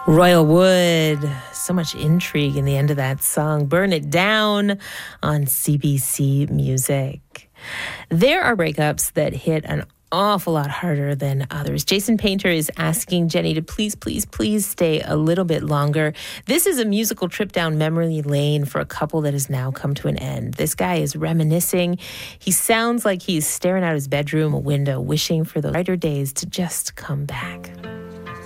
Royal Wood, so much intrigue in the end of that song. Burn It Down on CBC Music. There are breakups that hit an awful lot harder than others. Jason Painter is asking Jenny to please stay a little bit longer. This is a musical trip down memory lane for a couple that has now come to an end. This guy is reminiscing. He sounds like he's staring out his bedroom window, wishing for those brighter days to just come back.